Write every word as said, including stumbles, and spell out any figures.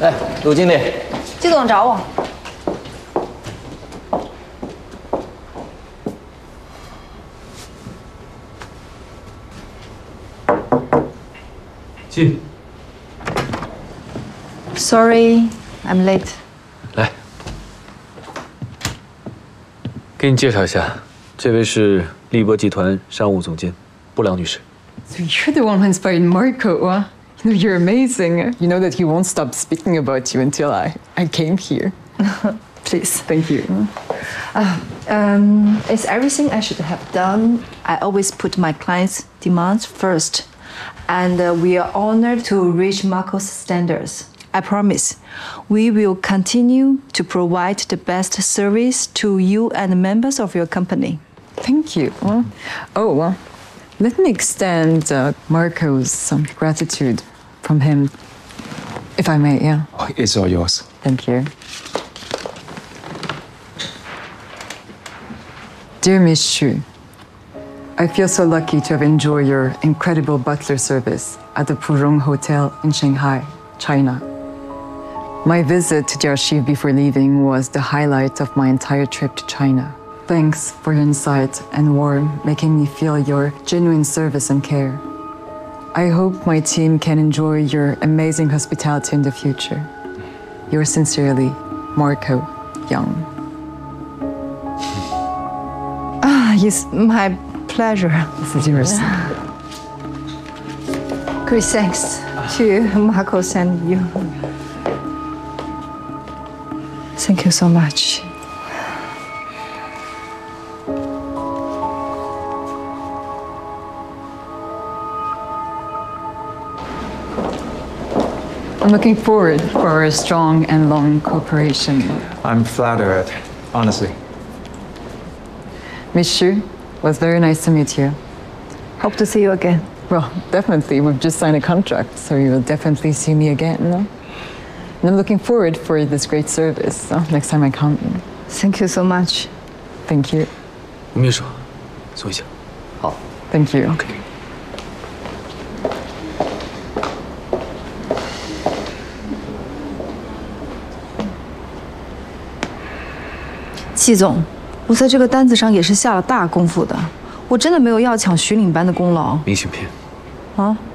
哎，鲁经理， 季总找我。 进。 Sorry, I'm late. 来，给你介绍一下，这位是立博集团商务总监布良女士。 So you're the one who inspired Marco, huh? You know, you're amazing. You know that he won't stop speaking about you until I, I came here. Please. Thank you. Uh, um, it's everything I should have done. I always put my clients' demands first. And uh, we are honored to reach Marco's standards. I promise, we will continue to provide the best service to you and members of your company. Thank you. Well, oh, well, let me extend uh, Marco's um, gratitude from him, if I may, yeah. Oh, it's all yours. Thank you. Dear Miss Xu, I feel so lucky to have enjoyed your incredible butler service at the Purong Hotel in Shanghai, China. My visit to Jiaxi before leaving was the highlight of my entire trip to China. Thanks for your insight and warmth, making me feel your genuine service and care. I hope my team can enjoy your amazing hospitality in the future. Yours sincerely, Marco Young. Ah, it's my pleasure. It's yours. Great thanks to Marco and you. Thank you so much. I'm looking forward for our strong and long cooperation. I'm flattered, honestly. Miss Xu, it was very nice to meet you. Hope to see you again. Well, definitely. We've just signed a contract, so you will definitely see me again, no? And I'm looking forward for this great service so next time I come. Thank you so much. Thank you. 吴秘书，坐一下。 好。 Thank you. OK。 季总，我在这个单子上也是下了大功夫的，我真的没有要抢徐领班的功劳。 明信片。 啊？